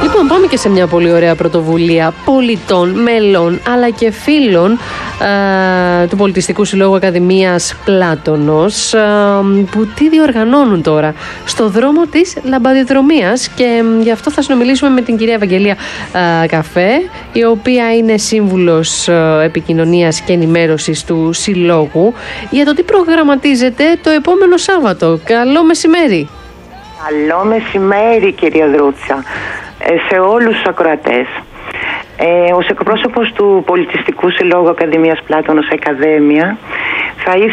Λοιπόν, πάμε και σε μια πολύ ωραία πρωτοβουλία πολιτών, μελών αλλά και φίλων του Πολιτιστικού Συλλόγου Ακαδημίας Πλάτωνος, που τι διοργανώνουν τώρα στο δρόμο της λαμπαδιδρομίας, και γι' αυτό θα συνομιλήσουμε με την κυρία Ευαγγελία Καφέ, η οποία είναι σύμβουλος επικοινωνίας και ενημέρωσης του Συλλόγου, για το τι προγραμματίζεται το επόμενο Σάββατο. Καλό μεσημέρι. Καλό μεσημέρι, κυρία Δρούτσα, σε όλους τους ακροατές. Ως εκπρόσωπος του Πολιτιστικού Συλλόγου Ακαδημίας Πλάτωνος Ακαδέμια, θα